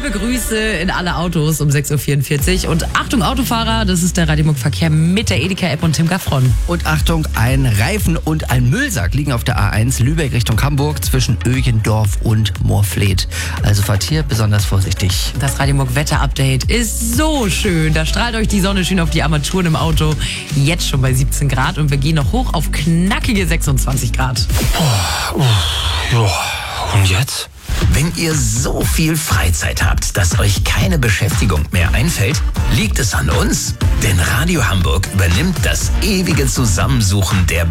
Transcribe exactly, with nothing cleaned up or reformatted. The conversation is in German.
Liebe Grüße in alle Autos um sechs Uhr vierundvierzig. Und Achtung Autofahrer, das ist der Radiomuck-Verkehr mit der Edeka-App und Tim Gaffron. Und Achtung, ein Reifen und ein Müllsack liegen auf der A eins Lübeck Richtung Hamburg zwischen Öjendorf und Moorfleet. Also fahrt hier besonders vorsichtig. Das Radiomuck-Wetter-Update ist so schön. Da strahlt euch die Sonne schön auf die Armaturen im Auto. Jetzt schon bei siebzehn Grad und wir gehen noch hoch auf knackige sechsundzwanzig Grad. Oh, oh. Und jetzt? Wenn ihr so viel Freizeit habt, dass euch keine Beschäftigung mehr einfällt, liegt es an uns. Denn Radio Hamburg übernimmt das ewige Zusammensuchen der